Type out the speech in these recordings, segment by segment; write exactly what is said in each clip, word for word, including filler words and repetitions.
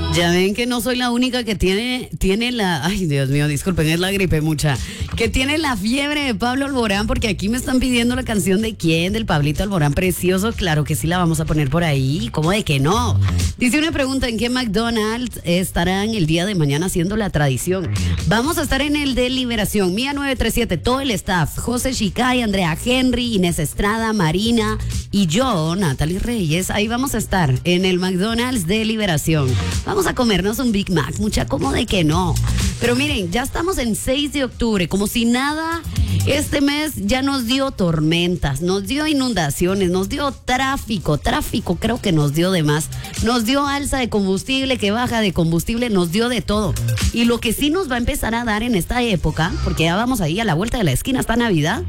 Ya ven que no soy la única que tiene, tiene la... Ay, Dios mío, disculpen, es la gripe mucha. Que tiene la fiebre de Pablo Alborán, porque aquí me están pidiendo la canción de quién, del Pablito Alborán precioso. Claro que sí la vamos a poner por ahí. ¿Cómo de que no? Dice una pregunta, ¿en qué McDonald's estarán el día de mañana haciendo la tradición? Vamos a estar en el de Liberación, Mía nueve tres siete, todo el staff, José Chicay, Andrea Henry, Inés Estrada, Marina y yo, Natalie Reyes. Ahí vamos a estar en el McDonald's de Liberación. Vamos a comernos un Big Mac, mucha, ¿cómo de que no? Pero miren, ya estamos en seis de octubre, como si nada, este mes ya nos dio tormentas, nos dio inundaciones, nos dio tráfico, tráfico creo que nos dio de más, nos dio alza de combustible, que baja de combustible, nos dio de todo. Y lo que sí nos va a empezar a dar en esta época, porque ya vamos ahí a la vuelta de la esquina hasta Navidad,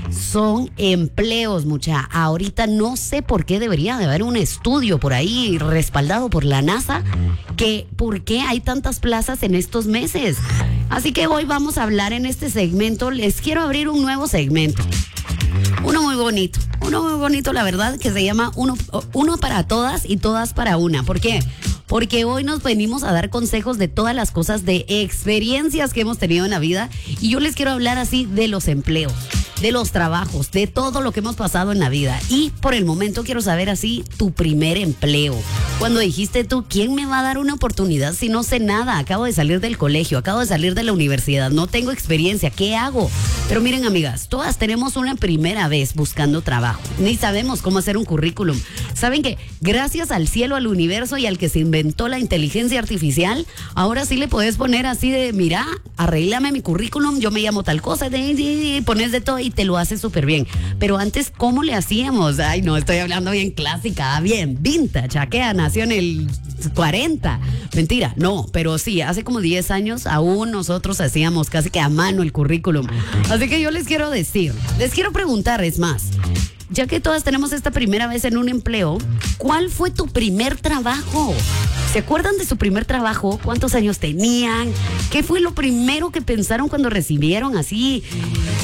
son empleos, mucha. Ahorita no sé por qué debería de haber un estudio por ahí respaldado por la NASA, que por qué hay tantas plazas en estos meses. Así que hoy vamos a hablar en este segmento, les quiero abrir un nuevo segmento. Uno muy bonito, uno muy bonito, la verdad, que se llama Uno, uno para todas y todas para una. ¿Por qué? Porque hoy nos venimos a dar consejos de todas las cosas, de experiencias que hemos tenido en la vida. Y yo les quiero hablar así de los empleos, de los trabajos, de todo lo que hemos pasado en la vida. Y por el momento quiero saber así tu primer empleo. Cuando dijiste tú, ¿quién me va a dar una oportunidad si no sé nada? Acabo de salir del colegio, acabo de salir de la universidad, no tengo experiencia, ¿qué hago? Pero miren, amigas, todas tenemos una primera vez buscando trabajo. Ni sabemos cómo hacer un currículum. ¿Saben que gracias al cielo, al universo y al que se inventó la inteligencia artificial, ahora sí le puedes poner así de, mira, arréglame mi currículum, yo me llamo tal cosa, de, de, de, pones de todo y te lo hace súper bien. Pero antes, ¿cómo le hacíamos? Ay, no, estoy hablando bien clásica, bien vintage. Aquella nació en el cuarenta. Mentira, no, pero sí, hace como diez años aún nosotros hacíamos casi que a mano el currículum. Así que yo les quiero decir, les quiero preguntar, es más, ya que todas tenemos esta primera vez en un empleo, ¿cuál fue tu primer trabajo? ¿Se acuerdan de su primer trabajo? ¿Cuántos años tenían? ¿Qué fue lo primero que pensaron cuando recibieron así